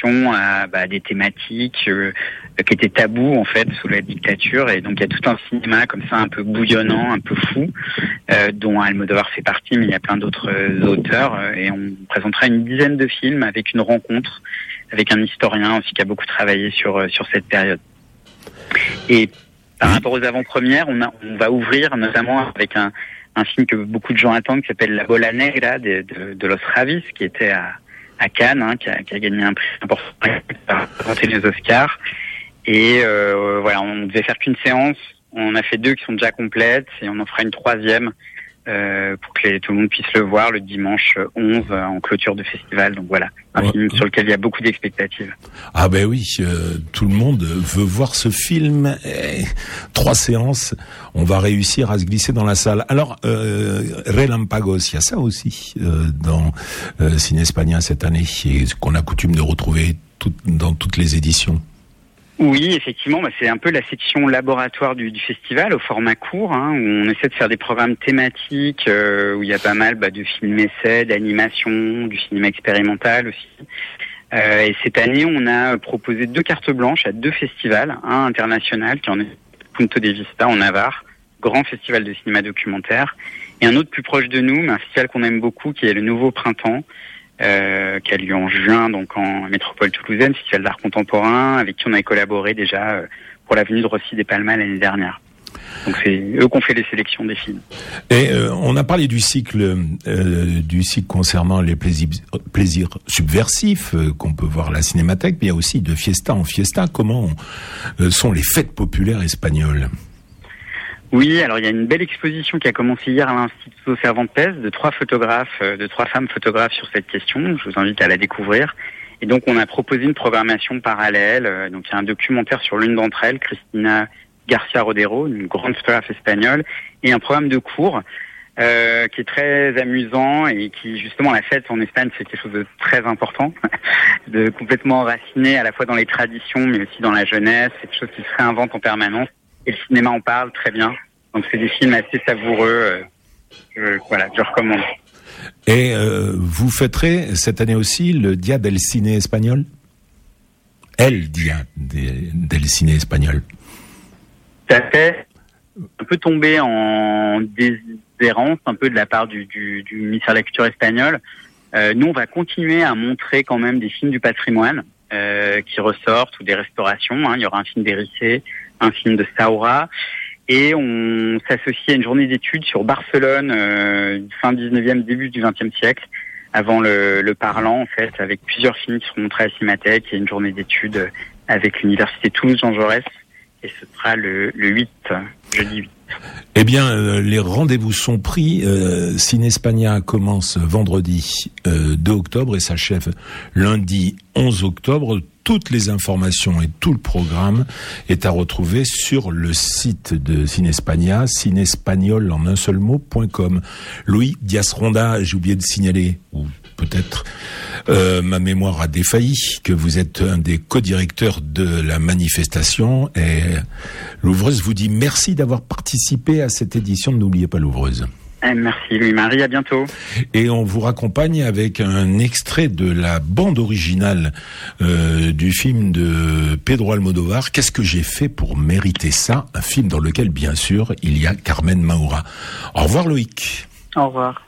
attention à des thématiques qui étaient tabous en fait sous la dictature, et donc il y a tout un cinéma comme ça un peu bouillonnant, un peu fou, dont Almodovar fait partie, mais il y a plein d'autres auteurs, et on présentera une dizaine de films avec une rencontre avec un historien aussi qui a beaucoup travaillé sur cette période. Et par rapport aux avant-premières, on va ouvrir notamment avec un film que beaucoup de gens attendent, qui s'appelle La Bola Negra de Los Ravis, qui était à Cannes, qui a gagné un prix important, qui a présenté les Oscars. Et on devait faire qu'une séance. On a fait 2 qui sont déjà complètes, et on en fera une 3e pour que tout le monde puisse le voir le dimanche 11 en clôture de festival. Donc voilà, un film sur lequel il y a beaucoup d'expectatives. Ah ben oui, tout le monde veut voir ce film. 3 séances, on va réussir à se glisser dans la salle. Alors, Relampagos, il y a ça aussi dans Ciné-Espagnol cette année, et qu'on a coutume de retrouver dans toutes les éditions. Oui, effectivement, c'est un peu la section laboratoire du festival au format court, où on essaie de faire des programmes thématiques, où il y a pas mal de films essais, d'animation, du cinéma expérimental aussi. Et cette année, on a proposé 2 cartes blanches à 2 festivals, un international qui en est Punto de Vista en Navarre, grand festival de cinéma documentaire, et un autre plus proche de nous, mais un festival qu'on aime beaucoup, qui est le Nouveau Printemps, qui a lieu en juin, donc en métropole toulousaine, festival d'art contemporain, avec qui on a collaboré déjà pour la venue de Rossi des Palmas l'année dernière. Donc c'est eux qui ont fait les sélections des films. Et on a parlé du cycle concernant les plaisirs subversifs qu'on peut voir à la Cinémathèque, mais il y a aussi de fiesta en fiesta. Comment sont les fêtes populaires espagnoles? Oui, alors il y a une belle exposition qui a commencé hier à l'Instituto Cervantes de 3 femmes photographes sur cette question. Je vous invite à la découvrir. Et donc on a proposé une programmation parallèle. Donc il y a un documentaire sur l'une d'entre elles, Cristina Garcia Rodero, une grande photographe espagnole, et un programme de cours qui est très amusant, et qui justement, la fête en Espagne, c'est quelque chose de très important, de complètement enraciné à la fois dans les traditions mais aussi dans la jeunesse. C'est quelque chose qui se réinvente en permanence. Et le cinéma en parle très bien. Donc c'est des films assez savoureux. Je recommande. Et vous fêterez cette année aussi le Dia del Cine Espagnol? El Dia del Cine Espagnol. Ça fait un peu tomber en déshérence un peu de la part du ministère de la Culture espagnol. Nous, on va continuer à montrer quand même des films du patrimoine qui ressortent, ou des restaurations. Il y aura un film d'Éricé, un film de Saura, et on s'associe à une journée d'études sur Barcelone, fin 19e, début du 20e siècle, avant le parlant en fait, avec plusieurs films qui seront montrés à la Cinémathèque. Il y a une journée d'études avec l'université Toulouse-Jean Jaurès, et ce sera le 8, jeudi 8. Eh bien, les rendez-vous sont pris. Ciné-Espagnol commence vendredi 2 octobre et s'achève lundi 11 octobre. Toutes les informations et tout le programme est à retrouver sur le site de Ciné-Espagnol, cinespagnol en un seul mot.com. Louis Diaz-Ronda, j'ai oublié de signaler, ou peut-être ma mémoire a défailli, que vous êtes un des co-directeurs de la manifestation, et l'Ouvreuse vous dit merci d'avoir participé à cette édition de N'oubliez pas l'Ouvreuse. Merci Louis-Marie, à bientôt. Et on vous raccompagne avec un extrait de la bande originale du film de Pedro Almodovar, Qu'est-ce que j'ai fait pour mériter ça? Un film dans lequel, bien sûr, il y a Carmen Maura. Au revoir Loïc. Au revoir.